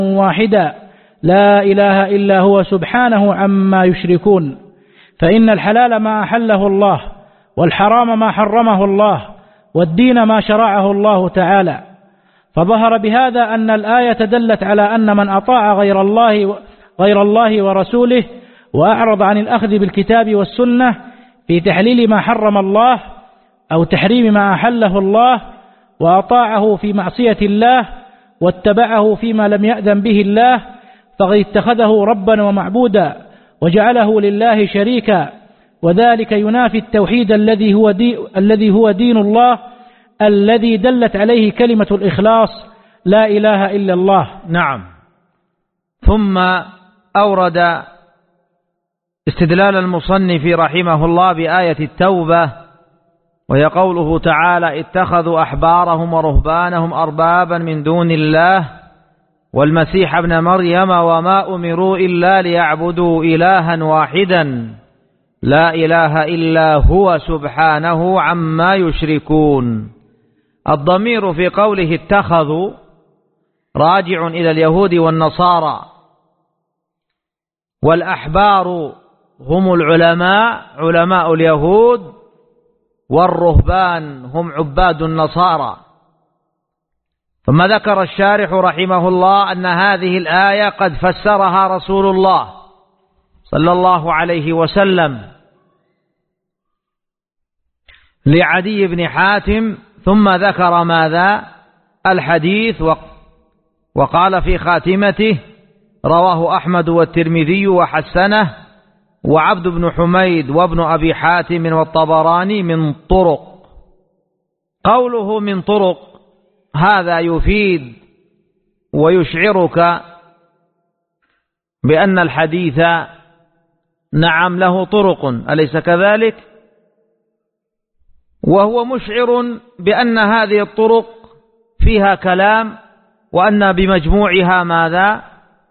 واحدا لا إله إلا هو سبحانه عما يشركون. فإن الحلال ما أحله الله، والحرام ما حرمه الله، والدين ما شرعه الله تعالى. فظهر بهذا أن الآية دلت على أن من أطاع غير الله ورسوله وأعرض عن الأخذ بالكتاب والسنة في تحليل ما حرم الله أو تحريم ما أحله الله، وأطاعه في معصية الله واتبعه فيما لم يأذن به الله، فقد اتخذه ربا ومعبودا وجعله لله شريكا، وذلك ينافي التوحيد الذي هو دين الله الذي دلت عليه كلمة الإخلاص لا إله إلا الله. نعم. ثم أورد استدلال المصنف رحمه الله بآية التوبة، وهي قوله تعالى: اتخذوا أحبارهم ورهبانهم أربابا من دون الله والمسيح ابن مريم وما أمروا إلا ليعبدوا إلها واحدا لا إله إلا هو سبحانه عما يشركون. الضمير في قوله اتخذوا راجع إلى اليهود والنصارى، والأحبار هم العلماء، علماء اليهود، والرهبان هم عباد النصارى. ثم ذكر الشارح رحمه الله أن هذه الآية قد فسرها رسول الله صلى الله عليه وسلم لعدي بن حاتم، ثم ذكر ماذا؟ الحديث، وقال في خاتمته: رواه أحمد والترمذي وحسنه وعبد بن حميد وابن أبي حاتم والطبراني من طرق. قوله من طرق هذا يفيد ويشعرك بأن الحديث نعم له طرق، أليس كذلك؟ وهو مشعر بأن هذه الطرق فيها كلام، وأن بمجموعها ماذا؟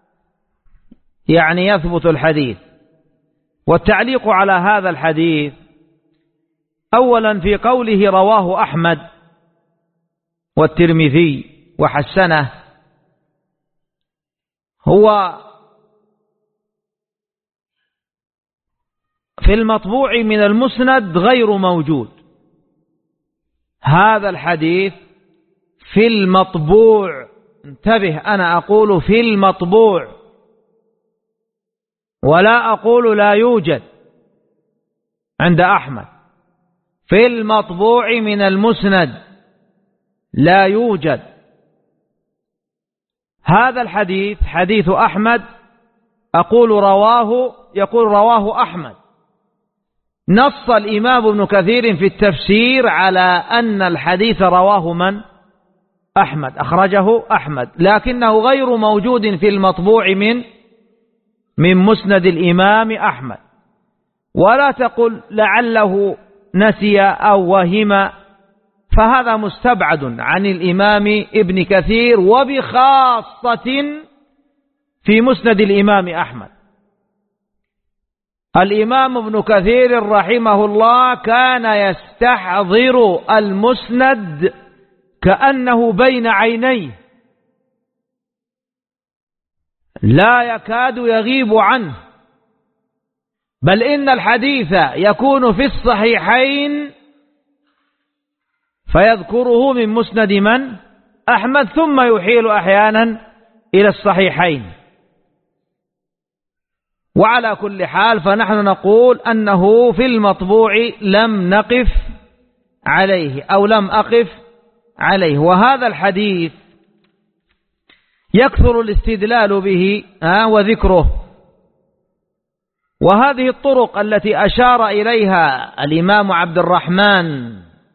يعني يثبت الحديث. والتعليق على هذا الحديث أولا في قوله رواه أحمد والترمذي وحسنه، هو في المطبوع من المسند غير موجود. هذا الحديث في المطبوع، انتبه، أنا أقول في المطبوع ولا أقول لا يوجد عند أحمد. في المطبوع من المسند لا يوجد. هذا الحديث حديث أحمد، أقول رواه، يقول رواه أحمد. نص الإمام ابن كثير في التفسير على أن الحديث رواه من؟ أحمد، أخرجه أحمد، لكنه غير موجود في المطبوع من مسند الإمام أحمد. ولا تقل لعله نسي أو وهم، فهذا مستبعد عن الإمام ابن كثير، وبخاصة في مسند الإمام أحمد. الإمام ابن كثير رحمه الله كان يستحضر المسند كأنه بين عينيه، لا يكاد يغيب عنه، بل إن الحديث يكون في الصحيحين فيذكره من مسند من؟ أحمد، ثم يحيل أحيانا إلى الصحيحين. وعلى كل حال فنحن نقول أنه في المطبوع لم نقف عليه أو لم أقف عليه. وهذا الحديث يكثر الاستدلال به وذكره. وهذه الطرق التي أشار إليها الإمام عبد الرحمن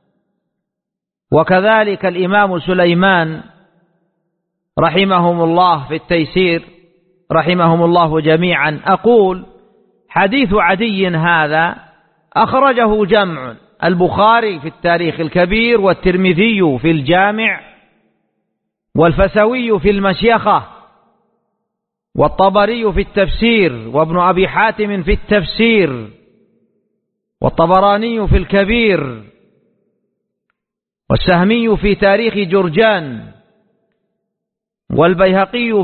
وكذلك الإمام سليمان رحمهم الله في التيسير، رحمهم الله جميعا، أقول حديث عدي هذا أخرجه جمع: البخاري في التاريخ الكبير، والترمذي في الجامع، والفسوي في المشيخة، والطبري في التفسير، وابن أبي حاتم في التفسير، والطبراني في الكبير، والسهمي في تاريخ جرجان، والبيهقي